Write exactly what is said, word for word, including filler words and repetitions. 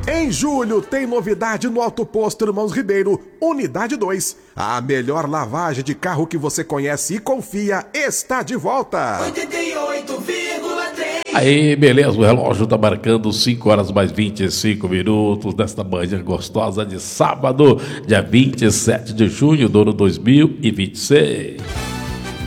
Em julho tem novidade no Auto Posto Irmãos Ribeiro, Unidade dois. A melhor lavagem de carro que você conhece e confia está de volta. oitenta e oito vírgula três. Aí, beleza, o relógio tá marcando cinco horas mais vinte e cinco minutos desta manhã gostosa de sábado, dia vinte e sete de junho do ano dois mil e vinte e seis.